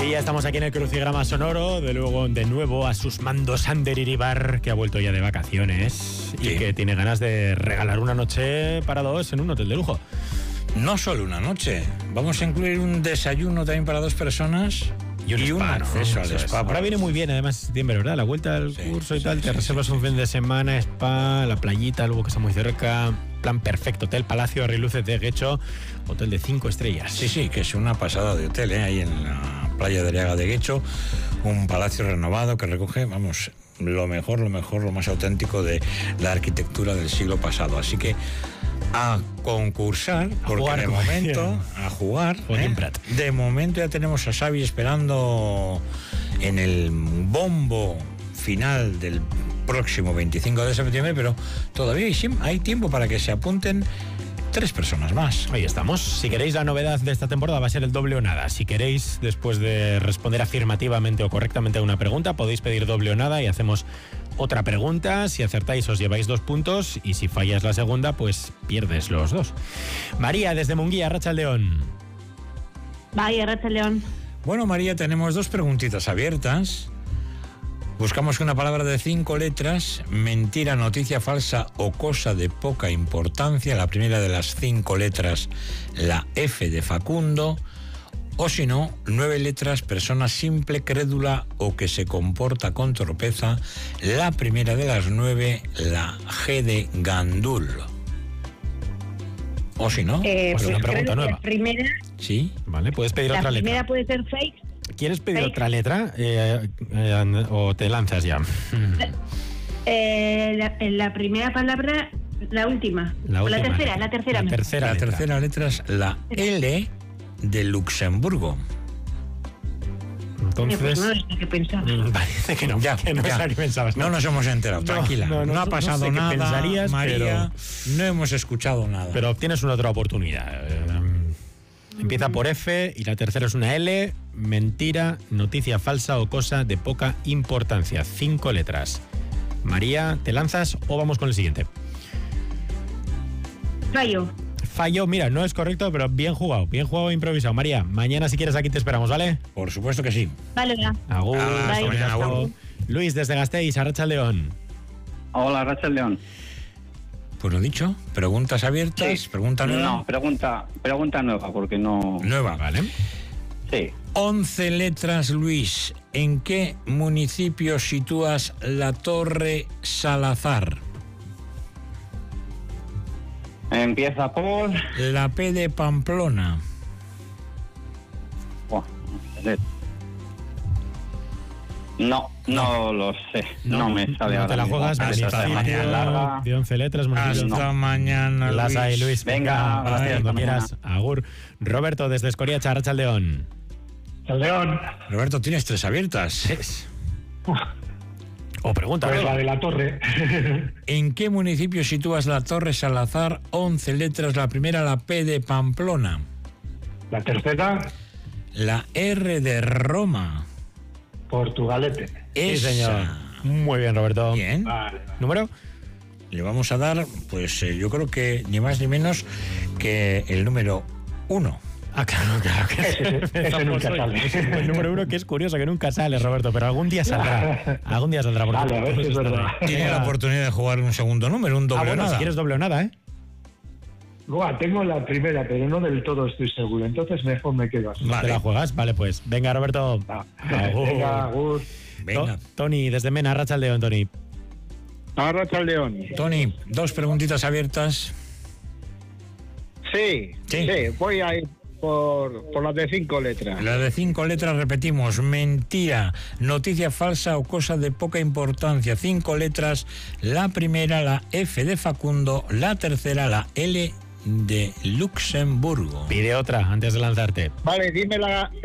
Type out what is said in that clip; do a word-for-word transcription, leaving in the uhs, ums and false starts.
Y ya estamos aquí en el crucigrama sonoro, de luego de nuevo a sus mandos Ander Iribar, que ha vuelto ya de vacaciones y Sí. que tiene ganas de regalar una noche para dos en un hotel de lujo. No solo una noche, vamos a incluir un desayuno también para dos personas Y un, y un spa, ¿no? acceso al Eso es. spa. Ahora viene muy bien, además, septiembre, ¿verdad? La vuelta al Sí, curso y sí, tal, te sí, reservas sí, un sí. fin de semana, spa, la playita, algo que está muy cerca, plan perfecto, hotel Palacio Arriluces de Guecho, hotel de cinco estrellas. Sí, sí, que es una pasada de hotel, ¿eh? Ahí en la playa de Ariaga de Guecho, un palacio renovado que recoge, vamos, lo mejor, lo mejor, lo más auténtico de la arquitectura del siglo pasado. Así que a concursar, porque jugar, de como momento, a jugar, Joaquín ¿eh? Prat. De momento ya tenemos a Xavi esperando en el bombo final del próximo veinticinco de septiembre, pero todavía hay, siem- hay tiempo para que se apunten tres personas más. Ahí estamos. Si queréis, la novedad de esta temporada va a ser el doble o nada. Si queréis, después de responder afirmativamente o correctamente a una pregunta, podéis pedir doble o nada y hacemos otra pregunta. Si acertáis, os lleváis dos puntos y si fallas la segunda, pues pierdes los dos. María, desde Munguía, Arratsaldeon. Vaya, Racha León. Bueno, María, tenemos dos preguntitas abiertas. Buscamos una palabra de cinco letras, mentira, noticia falsa o cosa de poca importancia. La primera de las cinco letras, la F de Facundo. O si no, nueve letras, persona simple, crédula o que se comporta con torpeza. La primera de las nueve, la G de Gandul. O si no, Eh, Pues pues una creo pregunta que nueva. La primera, sí. Vale, puedes pedir la otra primera letra. puede ser fake. ¿Quieres pedir Fake. otra letra Eh, eh, o te lanzas ya? Eh, la, la primera palabra, la última. La O la última tercera, letra. la tercera. La mejor. tercera La letra. tercera letra es la L de Luxemburgo. Eh, pues Entonces, no es lo que pensaba. mm, parece que no, Ya, que no ya. es la que pensabas. No nos hemos enterado, No, tranquila. no, No, no, ha no pasado sé qué nada, pensarías, María. No hemos escuchado nada. Pero obtienes una otra oportunidad. Eh, Empieza por F y la tercera es una L. Mentira, noticia falsa o cosa de poca importancia. Cinco letras. María, ¿te lanzas o vamos con el siguiente? Fallo. Fallo, mira, no es correcto, pero bien jugado. Bien jugado e improvisado. María, mañana si quieres aquí te esperamos, ¿vale? Por supuesto que sí. Vale, ya. Agur. Ah, hasta eskerrik mañana, asko. agur. Luis, desde Gasteiz, Arratsaldeon. Hola, Rachel León. Pues lo dicho, preguntas abiertas, Sí. pregunta nueva. No, pregunta, pregunta nueva, porque no... Nueva. Vale. Sí. once letras, Luis. ¿En qué municipio sitúas la Torre Salazar? Empieza por... La P de Pamplona. Buah, no, no lo sé. No, me sale no ahora te la mismo. juegas. Hasta Esta semana Municipio es larga. de once letras. Municipio. Hasta mañana, Las Luis. hay, Luis. Venga, gracias, cuando hasta quieras. Agur. Roberto, desde Escoriacha, Arratsaldeon. El León, Roberto, tienes tres abiertas. O pregunta. pues la de la torre. ¿En qué municipio sitúas la Torre Salazar? once letras, la primera, la P de Pamplona. La tercera, La R de Roma. Portugalete. Sí, Esa. señor. Muy bien, Roberto. Bien. Vale. ¿Número? Le vamos a dar, pues eh, yo creo que ni más ni menos que el número uno. Ah, claro, claro. Que Ese- ese empezamos nunca hoy. sale. Es el número uno, que es curioso, que nunca sale, Roberto, pero algún día saldrá. Algún día saldrá. porque Vale, a ver todos si es están verdad. ahí. Tiene Venga. la oportunidad de jugar un segundo número, un doble Ah, bueno, nada. si quieres doble o nada, ¿eh? Buah, tengo la primera, pero no del todo estoy seguro. Entonces mejor me quedo así. Vale. ¿Te la juegas? Vale, pues. Venga, Roberto. Va. Agur. Venga, Agur. Venga. To- Tony, desde Mena, Arratsaldeon, Tony. Rachel León. Tony, dos preguntitas abiertas. Sí, Sí. sí, voy a ir por, por las de cinco letras. La de cinco letras, repetimos, mentira, noticia falsa o cosa de poca importancia. Cinco letras, la primera, la F de Facundo, la tercera, la L de Luxemburgo. Pide otra antes de lanzarte. Vale, dime la,